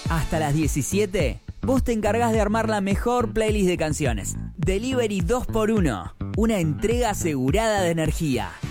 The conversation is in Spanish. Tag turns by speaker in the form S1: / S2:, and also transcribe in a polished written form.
S1: Hasta las 17, vos te encargás de armar la mejor playlist de canciones. Delivery 2x1, una entrega asegurada de energía.